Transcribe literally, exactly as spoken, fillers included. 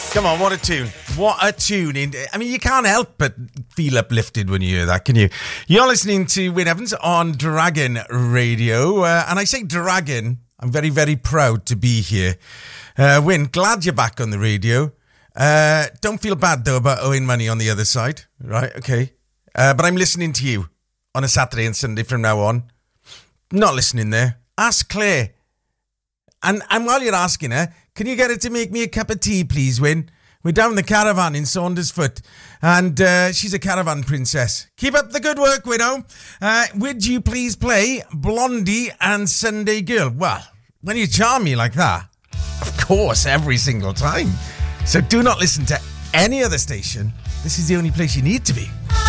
Come on, what a tune. What a tune. I mean, you can't help but feel uplifted when you hear that, can you? You're listening to Wyn Evans on Dragon Radio. Uh, and I say Dragon, I'm very, very proud to be here. Uh, Wyn, glad you're back on the radio. Uh, don't feel bad, though, about owing money on the other side. Right, okay. Uh, but I'm listening to you on a Saturday and Sunday from now on. Not listening there. Ask Claire. And, and while you're asking her, can you get her to make me a cup of tea, please, Wyn? We're down the caravan in Saundersfoot, and uh, she's a caravan princess. Keep up the good work, Widow. Uh, would you please play Blondie and Sunday Girl? Well, when you charm me like that, of course, every single time. So do not listen to any other station. This is the only place you need to be.